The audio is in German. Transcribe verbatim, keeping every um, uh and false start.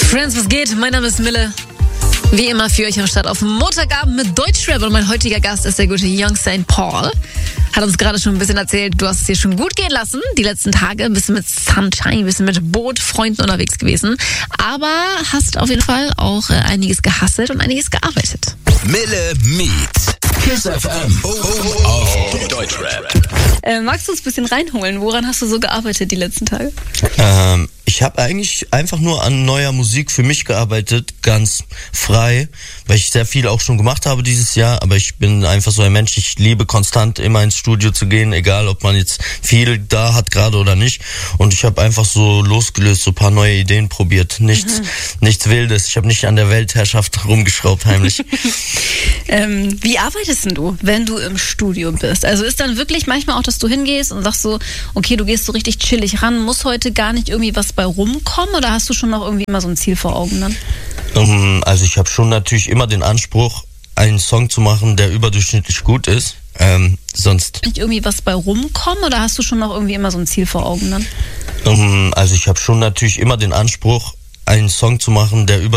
Friends, was geht? Mein Name ist Mille. Wie immer für euch am Start auf Montagabend mit Deutschrap. Und mein heutiger Gast ist der gute Young Saint Paul. Hat uns gerade schon ein bisschen erzählt, du hast es dir schon gut gehen lassen. Die letzten Tage ein bisschen mit Sunshine, ein bisschen mit Boot, Freunden unterwegs gewesen. Aber hast auf jeden Fall auch äh, einiges gehustelt und einiges gearbeitet. Mille Meets Kiss F M oh, oh, oh, auf Deutschrap. Äh, magst du uns ein bisschen reinholen? Woran hast du so gearbeitet die letzten Tage? Ähm, ich habe eigentlich einfach nur an neuer Musik für mich gearbeitet, ganz frei, weil ich sehr viel auch schon gemacht habe dieses Jahr, aber ich bin einfach so ein Mensch, ich liebe konstant immer ins Studio zu gehen, egal ob man jetzt viel da hat gerade oder nicht, und ich habe einfach so losgelöst, so ein paar neue Ideen probiert, nichts, mhm. nichts Wildes, ich habe nicht an der Weltherrschaft rumgeschraubt heimlich. ähm, wie arbeitest denn du, wenn du im Studio bist? Also ist dann wirklich manchmal auch, dass du hingehst und sagst so, okay, du gehst so richtig chillig ran, muss heute gar nicht irgendwie was bei rumkommen, oder hast du schon noch irgendwie immer so ein Ziel vor Augen dann? Um, also ich habe schon natürlich immer den Anspruch, einen Song zu machen, der überdurchschnittlich gut ist. Ähm, sonst nicht irgendwie was bei rumkommen, oder hast du schon noch irgendwie immer so ein Ziel vor Augen dann? Um, also ich habe schon natürlich immer den Anspruch, einen Song zu machen, der über